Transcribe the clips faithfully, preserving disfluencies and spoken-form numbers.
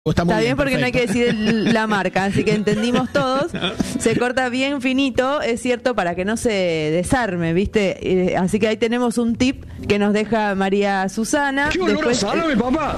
Está, Está bien, bien porque perfecto. no hay que decir la marca, así que entendimos todos. Se corta bien finito, es cierto, para que no se desarme, ¿viste? Eh, así que ahí tenemos un tip que nos deja María Susana. ¡Qué olor a salame, papá!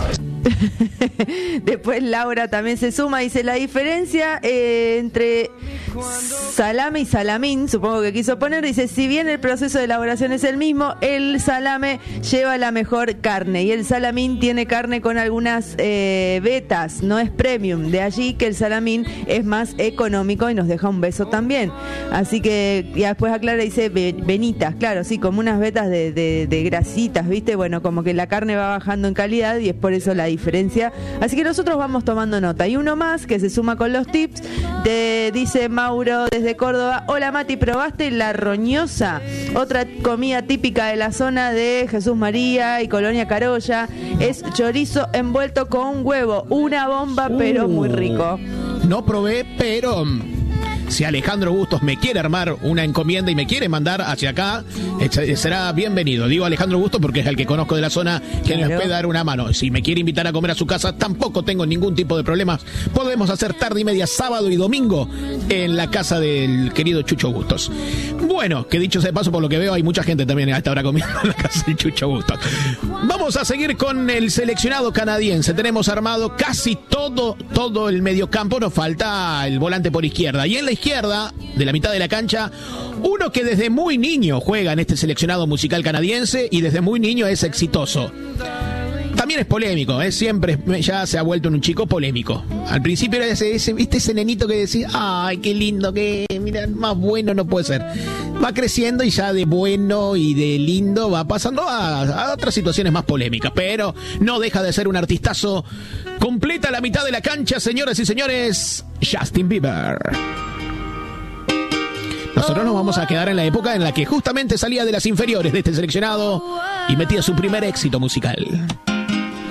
Después Laura también se suma, dice la diferencia eh, entre salame y salamín, supongo que quiso poner, dice, si bien el proceso de elaboración es el mismo, el salame lleva la mejor carne y el salamín tiene carne con algunas eh, vetas, no es premium, de allí que el salamín es más económico y nos deja un beso también. Así que ya después aclara, dice venitas, claro, sí, como unas vetas de, de, de grasitas, ¿viste? Bueno, como que la carne va bajando en calidad y es por eso la diferencia. Así que nosotros vamos tomando nota. Y uno más que se suma con los tips, de, dice Mauro desde Córdoba, hola Mati, ¿probaste la roñosa? Otra comida típica de la zona de Jesús María y Colonia Carolla, es chorizo envuelto con huevo, una bomba pero Uh, muy rico. No probé, pero si Alejandro Bustos me quiere armar una encomienda y me quiere mandar hacia acá, será bienvenido. Digo Alejandro Bustos porque es el que conozco de la zona, que claro, nos puede dar una mano. Si me quiere invitar a comer a su casa, tampoco tengo ningún tipo de problemas. Podemos hacer tarde y media, sábado y domingo en la casa del querido Chucho Bustos. Bueno, que dicho sea de paso, por lo que veo, hay mucha gente también a esta hora comiendo en la casa de Chucho Bustos. Vamos a seguir con el seleccionado canadiense. Tenemos armado casi todo, todo el mediocampo. Nos falta el volante por izquierda. Y en la izquierda, de la mitad de la cancha, uno que desde muy niño juega en este seleccionado musical canadiense y desde muy niño es exitoso. También es polémico, ¿eh? Siempre ya se ha vuelto en un chico polémico. Al principio era ese, ese, ¿viste ese nenito que decía, ay, qué lindo, que mira, más bueno no puede ser? Va creciendo y ya de bueno y de lindo va pasando a, a otras situaciones más polémicas, pero no deja de ser un artistazo. Completa la mitad de la cancha, señoras y señores, Justin Bieber. Nosotros nos vamos a quedar en la época en la que justamente salía de las inferiores de este seleccionado y metía su primer éxito musical.